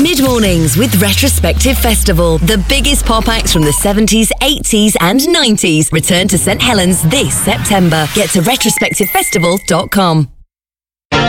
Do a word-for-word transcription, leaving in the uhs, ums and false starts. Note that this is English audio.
Mid-mornings with Retrospective Festival. The biggest pop acts from the seventies, eighties and nineties return to St Helens this September. Get to retrospective festival dot com.